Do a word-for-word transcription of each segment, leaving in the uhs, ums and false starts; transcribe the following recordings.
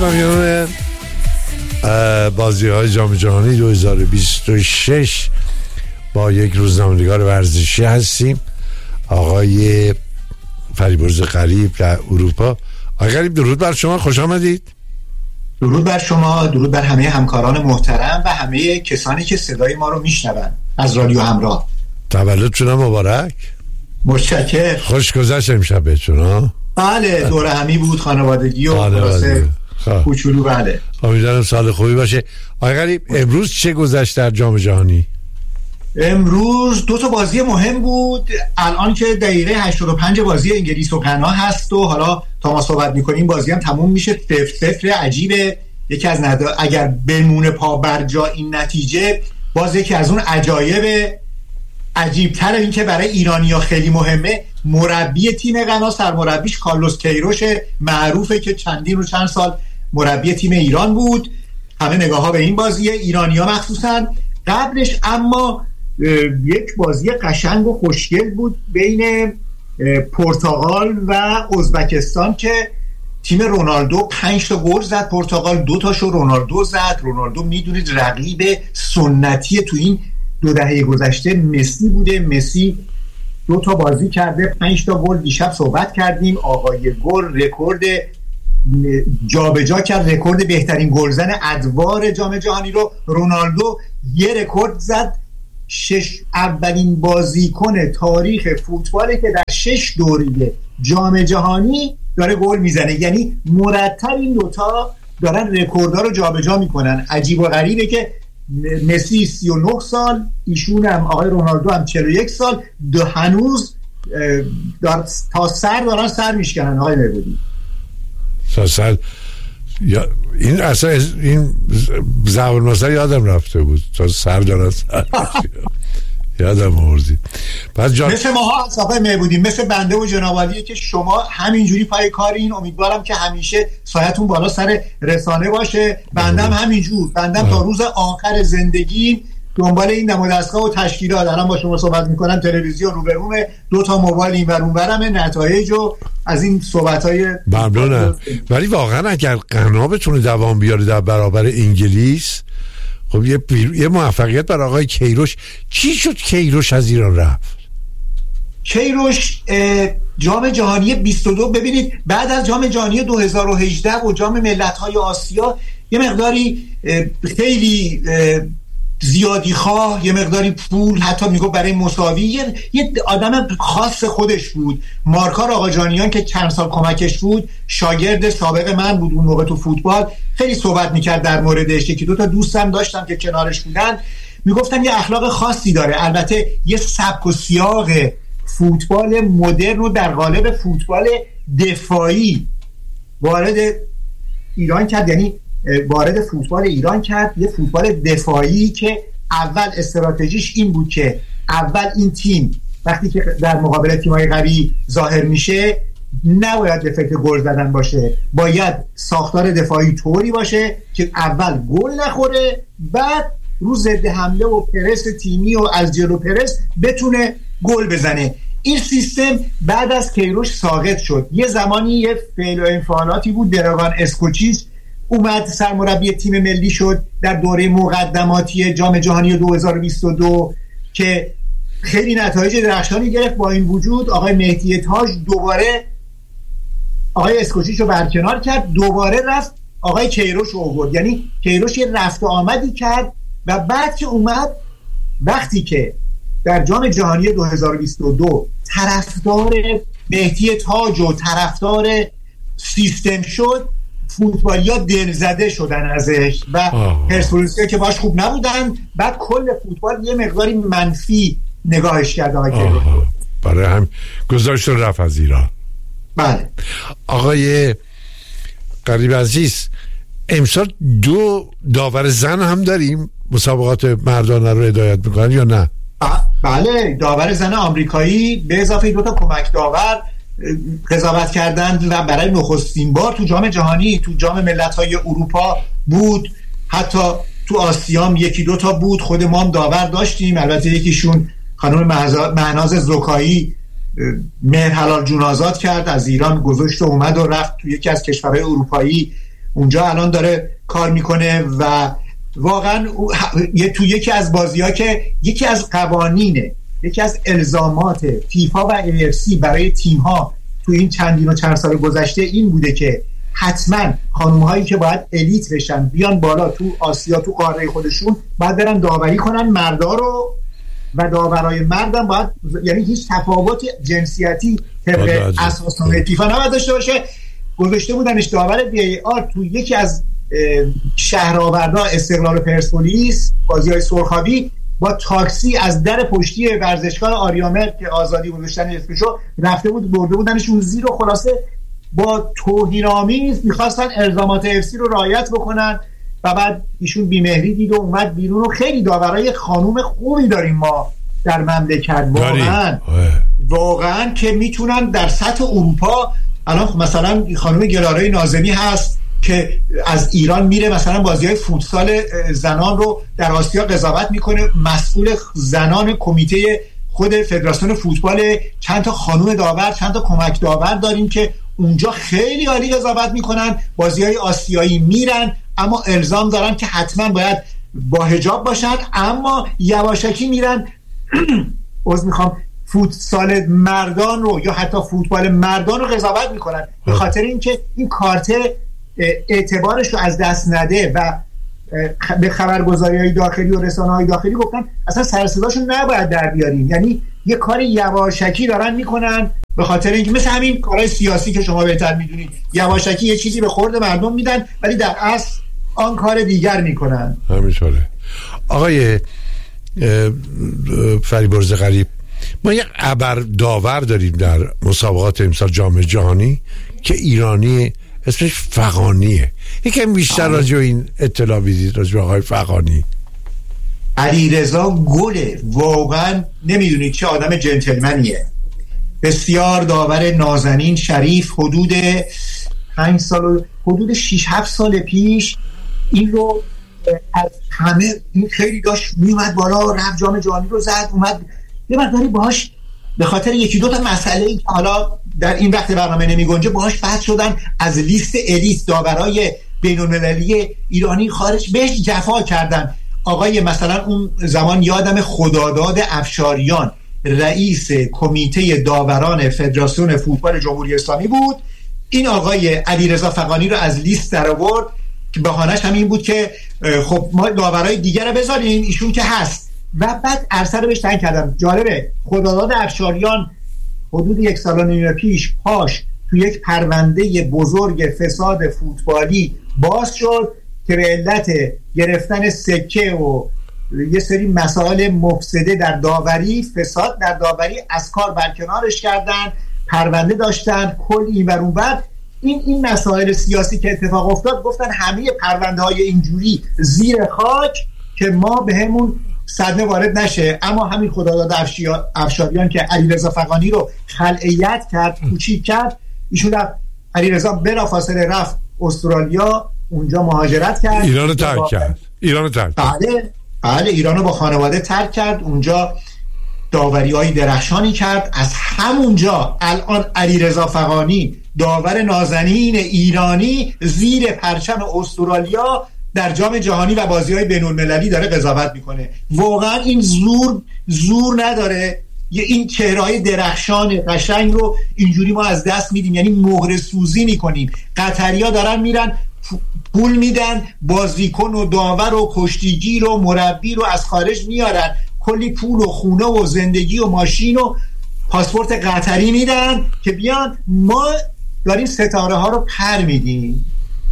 پایان بازی های جام جهانی دو هزار و بیست و شش با یک روزنامه‌نگار ورزشی هستیم، آقای فریبرز غریب در اروپا. آقای غریب درود بر شما، خوش آمدید. درود بر شما، درود بر همه همکاران محترم و همه کسانی که صدای ما رو میشنون از رادیو همراه. تولدتون مبارک. متشکرم. خوش گذشت امشب بهتون ها؟ بله، دور همی بود، خانوادگی و خلاصه کوچولو. بله، امیدوارم سال خوبی باشه. آقای غریب امروز چه گذشت در جام جهانی؟ امروز دو تا بازی مهم بود. الان که دقیقه هشتاد و پنج بازی انگلیس و غنا هست و حالا تا ما صحبت میکنیم بازی هم تموم میشه. صفر صفر عجیبه. یکی از ندا... اگر بمونه پا بر جا این نتیجه، باز یکی از اون عجایب. عجیب‌تر این که برای ایرانی‌ها خیلی مهمه، مربی تیم غنا سرمربیش کارلوس کیروش معروفه که چندین و چند سال مربی تیم ایران بود. همه نگاه‌ها به این بازیه، ایرانی‌ها مخصوصاً. قبلش اما یک بازی قشنگ و خوشگل بود بین پرتغال و ازبکستان که تیم رونالدو پنج تا گل زد، پرتغال دو تاشو رونالدو زد. رونالدو میدونید رقیب سنتی تو این دو دهه گذشته مسی بوده. مسی دو تا بازی کرده، پنج تا گل. دیشب صحبت کردیم آقای گل رکورد جابجا کرد، رکورد بهترین گلزن ادوار جام جهانی رو. رونالدو یه رکورد زد، شش اولین بازیکن تاریخ فوتباله که در شش دوره جام جهانی داره گل میزنه. یعنی مرتب این دوتا دارن رکوردها رو جابجا میکنن. عجیب و غریبه که مسی سی و نه سال، ایشون هم آقای رونالدو هم چهل و یک سال، دو هنوز تا سر دارن سر میشکنن. آقای مهبودی تا سر یا این اصلا این زبان مصر یادم رفته بود، تا سر دارن سر یادم آوردید. جان... مثل ماها صاحب مهبودیم، مثل بنده و جنابعالیه که شما همینجوری پای کارین. امیدوارم که همیشه سایتون بالا سر رسانه باشه. بندم همینجور، بندم تا روز آخر زندگیم دنبال این نماد دستگاه و تشکیلات. الان با شما صحبت میکنم، تلویزیون رو برومه، دو تا موبایل این ور اون ورمه، نتایج و از این صحبت‌های ممنونم. ولی واقعا اگر غنا بتونه دوام بیاره در برابر انگلیس، خب یه, بیر... یه موفقیت برای آقای کیروش. چی شد کیروش از ایران رفت؟ کیروش جام جهانی بیست و دو، ببینید بعد از جام جهانی دو هزار و هجده و جام ملت‌های آسیا یه مقداری خیلی زیادی خواه، یه مقداری پول، حتی میگو برای مساوی، یه, یه آدم خاص خودش بود. مارکار آقاجانیان که چند سال کمکش بود، شاگرد سابق من بود اون موقع تو فوتبال، خیلی صحبت میکرد در موردش. یکی دو تا دوستم داشتم که کنارش بودن، میگفتن یه اخلاق خاصی داره. البته یه سبک و سیاق فوتبال مدرن رو در قالب فوتبال دفاعی وارد ایران کرد، یعنی وارد فوتبال ایران کرد. یه فوتبال دفاعی که اول استراتژیش این بود که اول این تیم وقتی که در مقابل تیم‌های قوی ظاهر میشه نباید به فکر گل زدن باشه، باید ساختار دفاعی طوری باشه که اول گل نخوره، بعد رو ضد حمله و پرس تیمی و از جلو پرس بتونه گل بزنه. این سیستم بعد از کیروش ساقط شد. یه زمانی یه فعل و انفعالاتی بود، دراگان اسکوچیچ اومد سرمربی تیم ملی شد در دوره مقدماتی جام جهانی دو هزار و بیست و دو که خیلی نتایج درخشانی گرفت. با این وجود آقای مهدی تاج دوباره آقای اسکوچیچ رو برکنار کرد، دوباره رفت آقای کیروش رو آورد. یعنی کیروش یه رفت و آمدی کرد و بعد که اومد، وقتی که در جام جهانی دو هزار و بیست و دو طرفدار مهدی تاج و طرفدار سیستم شد، فوتبالیا دلزده شدن ازش و پرسپولیسیا که باش خوب نبودن. بعد کل فوتبال یه مقداری منفی نگاهش کرد آقای کیروش، برای هم گذاشت و رفت از ایران. بله. آقای غریب عزیز، امسال دو داور زن هم داریم، مسابقات مردانه رو هدایت میکنن یا نه؟ بله، داور زن آمریکایی به اضافه دو تا کمک داور قضاوت کردند و برای نخستین بار تو جام جهانی، تو جام ملت‌های اروپا بود، حتی تو آسیام یکی دو تا بود. خود ما هم داور داشتیم، البته یکیشون خانم مهناز زکایی مهر حلال جون آزاد کرد، از ایران گذاشت و اومد و رفت تو یکی از کشورهای اروپایی اونجا الان داره کار میکنه و واقعا یه تو یکی از بازی‌ها که یکی از قوانینه، یکی از الزامات فیفا و ای اف سی برای تیم‌ها تو این چندین و چند سال گذشته این بوده که حتما خانم‌هایی که باید الیت بشن بیان بالا تو آسیا، تو قاره خودشون، باید برن داوری کنن مردا رو، و داورای مردم باید، یعنی هیچ تفاوت جنسیتی طبق اساسنامه فیفا نباید داشته باشه. گذاشته بودنش داور بی ای آر تو یکی از شهرآوردا استقلال پرسپولیس، بازی‌های سرخابی، با تاکسی از در پشتی ورزشگاه آریامر که آزادی گذاشتن اسمشو رفته بود، برده بودنش اون زیر و خلاصه با توهین‌آمیز می‌خواستن الزامات اف سی رو رعایت بکنن و بعد ایشون بیمهری دید و اومد بیرون. و خیلی داورای خانوم خوبی داریم ما در مملکت واقعا واقعا که میتونن در سطح اروپا. الان مثلا خانم گلارای ناظمی هست که از ایران میره مثلا بازی‌های فوتسال زنان رو در آسیا قضاوت میکنه، مسئول زنان کمیته خود فدراسیون فوتبال. چند تا خانم داور، چند تا کمک داور داریم که اونجا خیلی عالی قضاوت میکنن. بازی‌های آسیایی میرن اما الزام دارن که حتما باید با حجاب باشن، اما یواشکی میرن عذر میخوام فوتسال مردان رو یا حتی فوتبال مردان رو قضاوت میکنن، به خاطر اینکه این کارت اعتبارش رو از دست نده. و به خبرگزاری‌های داخلی و رسانه‌های داخلی گفتن اصلا سر صداشون نباید در بیاریم، یعنی یه کار یواشکی دارن میکنن، به خاطر اینکه مثل همین کارهای سیاسی که شما بهتر میدونید، یواشکی یه چیزی به خورد مردم میدن ولی در اصل آن کار دیگر میکنن. همینطوره. آقای فریبرز غریب، ما یک ابر داور داریم در مسابقات امسال جام جهانی که ایرانی، اسمش فغانیه. یکم بیشتر راجع به این اطلاع بدید، راجع به آقای فغانی. علیرضا گله، واقعا نمیدونید چه آدم جنتلمنیه، بسیار داور نازنین، شریف. حدود پنج سال، حدود شش هفت سال پیش این رو از همه، این خیلی داشت میومد بالا، رفت جام جهانی رو زد، اومد یه مقداری باهاش به خاطر یکی دو تا مسئله ای که حالا در این وقت برنامه نمیگنجه باهاش بحث شدن، از لیست الیت داورای بین‌المللی ایرانی خارج، بهش جفا کردن. آقای مثلا اون زمان یادم خداداد افشاریان رئیس کمیته داوران فدراسیون فوتبال جمهوری اسلامی بود، این آقای علیرضا فغانی رو از لیست در آورد که بهانه‌اش همین بود که خب ما داورای دیگر رو بذاریم، ایشون که هست. و بعد عرصه رو بهش تعیین کردم. جالبه خداداد افشاریان حدود یک سال و نیم پیش پاش تو یک پرونده بزرگ فساد فوتبالی باز شد که به علت گرفتن سکه و یه سری مسائل مفسده در داوری، فساد در داوری، از کار برکنارش کردن، پرونده داشتن کل این و اون. بعد این این مسائل سیاسی که اتفاق افتاد گفتن همه پرونده های اینجوری زیر خاک که ما به همون صدمه وارد نشه. اما همین خداداد افشاریان که علیرضا فغانی رو خلعیت کرد، کوچیک کرد، ایشون علیرضا بلافاصله رفت استرالیا، اونجا مهاجرت کرد، ایران رو ترک کرد. ایران رو ترک کرد. بله بله ایران رو با خانواده ترک کرد، اونجا داوری‌های درخشانی کرد. از همونجا الان علیرضا فغانی داور نازنین ایرانی زیر پرچم استرالیا در جام جهانی و بازی‌های بین‌المللی داره قضاوت میکنه. واقعا این زور زور نداره. یه این چهره‌های درخشان قشنگ رو اینجوری ما از دست میدیم، یعنی مهره سوزی میکنیم. قطری‌ها دارن میرن پول میدن، بازیکن و داور و کشتیگیر و مربی رو از خارج میارن، کلی پول و خونه و زندگی و ماشین و پاسپورت قطری میدن که بیان، ما داریم ستاره ها رو پر میدیم.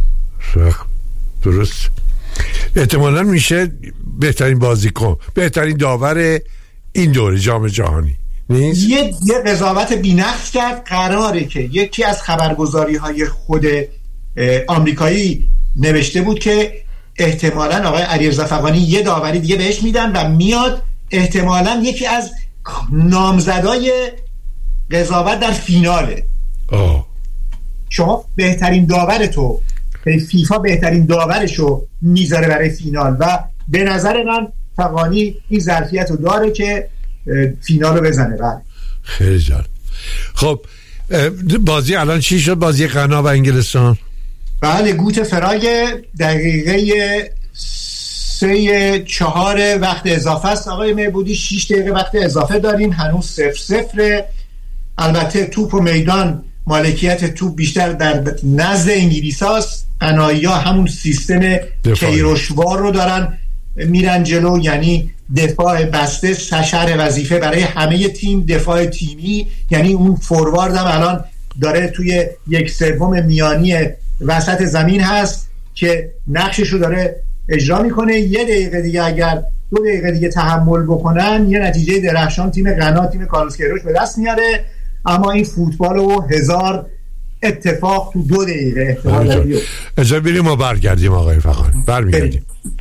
درست. احتمالاً میشه بهترین بازیکن، بهترین داور این دوره جام جهانی نیست؟ یه یه قضاوت بی‌نقص کرد. قراره که یکی از خبرگزاری های خود آمریکایی نوشته بود که احتمالاً آقای علیرضا فغانی یه داوری دیگه بهش میدن و میاد احتمالاً یکی از نامزدای قضاوت در فیناله. آه. شما بهترین داورتو، فیفا بهترین داورشو میذاره برای فینال و به نظر من فغانی این ظرفیت رو داره که فینال رو بزنه. بله خیلی جالب. خب بازی الان چی شد؟ بازی غنا و انگلستان بله گوت فراگ دقیقه سه چهار وقت اضافه است آقای مهبودی. شش دقیقه وقت اضافه داریم، هنوز صفر صفر. البته توپ و میدان مالکیت توپ بیشتر در نزد انگلیس هاست. قنایی ها همون سیستم کیروشوار رو دارن میرن جلو، یعنی دفاع بسته شرح وظیفه برای همه تیم، دفاع تیمی، یعنی اون فوروارد هم الان داره توی یک سوم میانی وسط زمین هست که نقشش رو داره اجرا میکنه. یه دقیقه دیگه اگر دو دقیقه دیگه تحمل بکنن یه نتیجه درخشان تیم غنا تیم کارلوس کیروش به دست میاره. اما این فوتبال و هزار اتفاق تو دو دقیقه احتمال داره. اجازه بریم و برگردیم آقای فغانی، برمیگردیم.